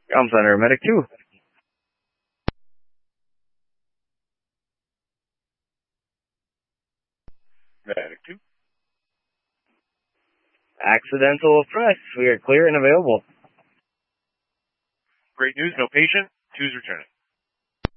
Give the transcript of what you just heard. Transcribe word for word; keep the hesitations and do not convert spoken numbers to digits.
Comm Center, Medic two. Medic two. Accidental press. We are clear and available. Great news, no patient. Two's returning.